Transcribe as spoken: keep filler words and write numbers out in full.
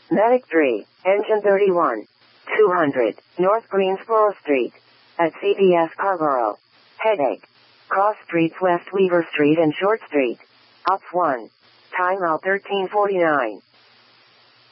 Medic three, Engine thirty-one. two hundred, North Greensboro Street. At C B S Scarborough. Headache. Cross Streets West Weaver Street and Short Street. Ops one. Timeout thirteen forty-nine.